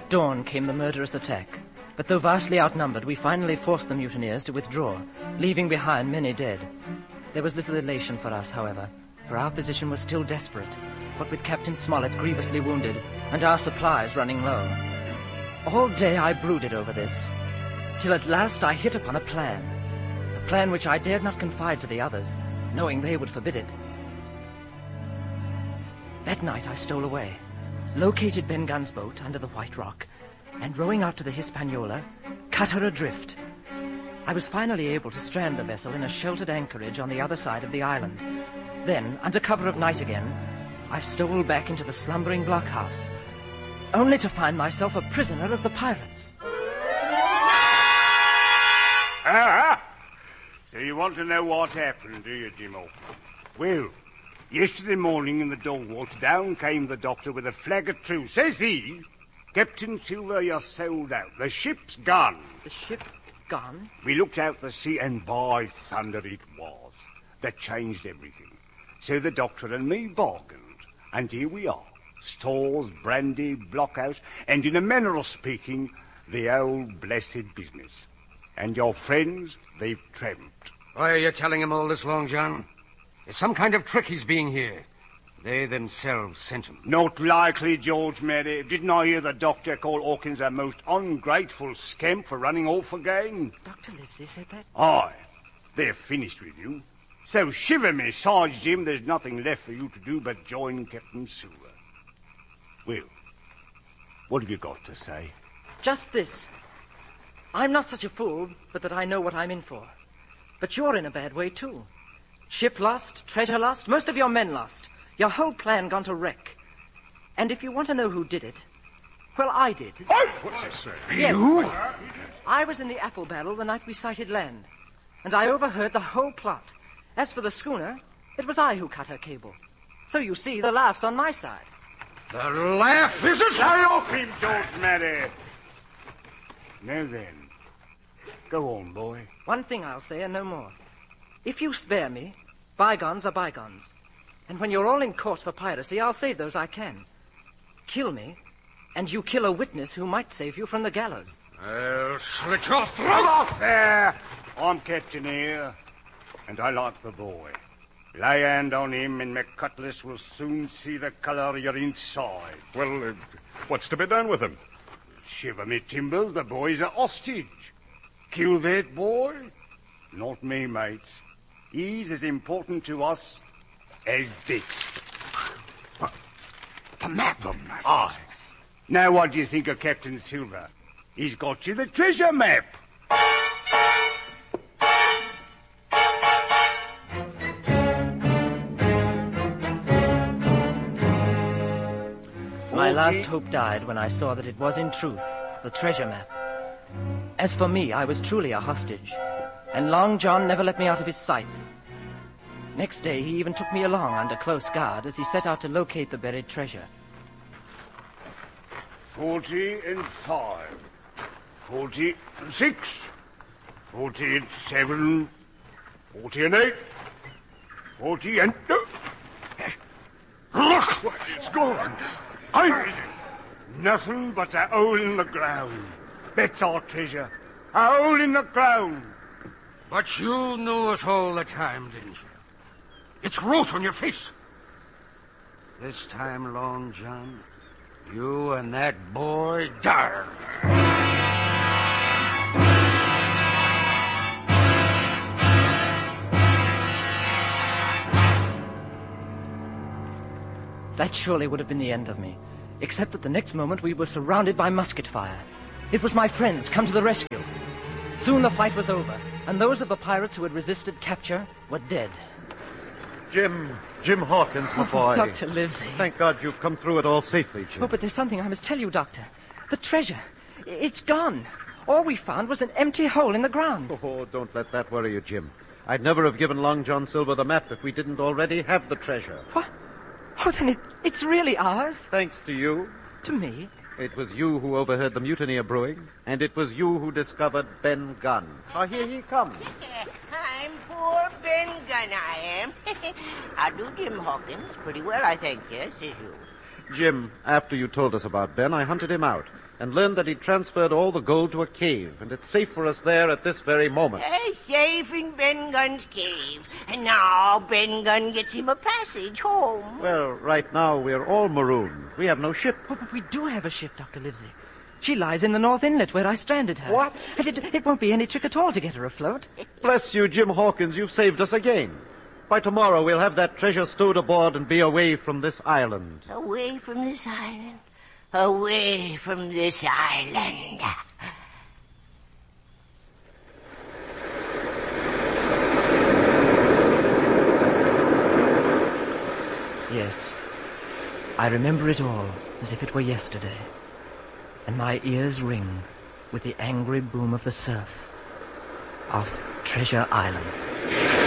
At dawn came the murderous attack. But though vastly outnumbered, we finally forced the mutineers to withdraw, leaving behind many dead. There was little elation for us, however, for our position was still desperate, what with Captain Smollett grievously wounded and our supplies running low. All day I brooded over this, till at last I hit upon a plan which I dared not confide to the others, knowing they would forbid it. That night I stole away, located Ben Gunn's boat under the White Rock, and rowing out to the Hispaniola, cut her adrift. I was finally able to strand the vessel in a sheltered anchorage on the other side of the island. Then, under cover of night again, I stole back into the slumbering blockhouse, only to find myself a prisoner of the pirates. So you want to know what happened, do you, Jimmo? Well, yesterday morning in the Dogwatch, down came the doctor with a flag of truce. Says he, Captain Silver, you're sold out. The ship's gone. The ship gone? We looked out to sea, and by thunder it was. That changed everything. So the doctor and me bargained. And here we are. Stores, brandy, blockhouse, and in a manner of speaking, the old blessed business. And your friends, they've tramped. Why are you telling him all this, Long John? There's some kind of trick he's being here. They themselves sent him. Not likely, George Mary. Didn't I hear the doctor call Hawkins a most ungrateful scamp for running off again? Dr. Livesey said that? Aye. They're finished with you. So shiver me, Sarge Jim, there's nothing left for you to do but join Captain Silver. Well, what have you got to say? Just this. I'm not such a fool, but that I know what I'm in for. But you're in a bad way, too. Ship lost, treasure lost, most of your men lost. Your whole plan gone to wreck. And if you want to know who did it, well, I did. What's he saying? Yes. You? I was in the apple barrel the night we sighted land, and I overheard the whole plot. As for the schooner, it was I who cut her cable. So you see, the laugh's on my side. The laugh is it? Lay off him, George Mary. Now then, go on, boy. One thing I'll say and no more. If you spare me, bygones are bygones. And when you're all in court for piracy, I'll save those I can. Kill me, and you kill a witness who might save you from the gallows. I'll slit your Come throat. off there. I'm captain here, and I like the boy. Lay hand on him, and McCutlass will soon see the colour of your inside. Well, what's to be done with him? Shiver me timbers, the boy's a hostage. Kill that boy? Not me, mates. He's as important to us as this. The map. Aye. Now what do you think of Captain Silver? He's got you the treasure map. My last hope died when I saw that it was in truth the treasure map. As for me, I was truly a hostage, and Long John never let me out of his sight. Next day, he even took me along under close guard as he set out to locate the buried treasure. 45, 46, 47, 48, 40 and... Look, it's gone. Nothing but a hole in the ground. That's our treasure. A hole in the ground. But you knew it all the time, didn't you? It's wrote on your face. This time, Long John, you and that boy die. That surely would have been the end of me, except that the next moment we were surrounded by musket fire. It was my friends come to the rescue. Soon the fight was over, and those of the pirates who had resisted capture were dead. Jim Hawkins, my boy. Dr. Livesey. Thank God you've come through it all safely, Jim. Oh, but there's something I must tell you, Doctor. The treasure. It's gone. All we found was an empty hole in the ground. Oh, don't let that worry you, Jim. I'd never have given Long John Silver the map if we didn't already have the treasure. What? Oh, then it's really ours? Thanks to you. To me? It was you who overheard the mutiny of brewing, and it was you who discovered Ben Gunn. Ah, here he comes. I'm poor Ben Gunn, I am. I do, Jim Hawkins. Pretty well, I think, yes, says you. Jim, after you told us about Ben, I hunted him out. and learned that he transferred all the gold to a cave, and it's safe for us there at this very moment. Safe in Ben Gunn's cave. And now Ben Gunn gets him a passage home. Well, right now we're all marooned. We have no ship. Oh, but we do have a ship, Dr. Livesey. She lies in the North Inlet where I stranded her. What? And it won't be any trick at all to get her afloat. Bless you, Jim Hawkins, you've saved us again. By tomorrow we'll have that treasure stowed aboard and be away from this island. Away from this island. Away from this island. Yes, I remember it all as if it were yesterday. And my ears ring with the angry boom of the surf off Treasure Island.